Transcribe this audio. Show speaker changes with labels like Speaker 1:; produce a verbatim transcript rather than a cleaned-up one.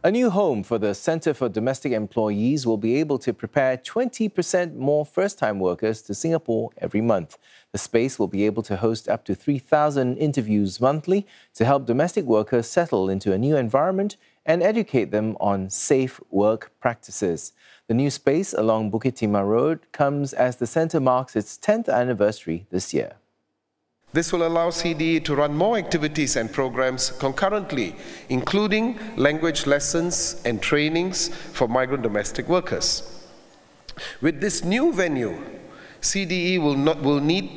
Speaker 1: A new home for the Centre for Domestic Employees will be able to prepare twenty percent more first-time workers to Singapore every month. The space will be able to host up to three thousand interviews monthly to help domestic workers settle into a new environment and educate them on safe work practices. The new space along Bukit Timah Road comes as the centre marks its tenth anniversary this year.
Speaker 2: This will allow C D E to run more activities and programs concurrently, including language lessons and trainings for migrant domestic workers. With this new venue, C D E will, not, will need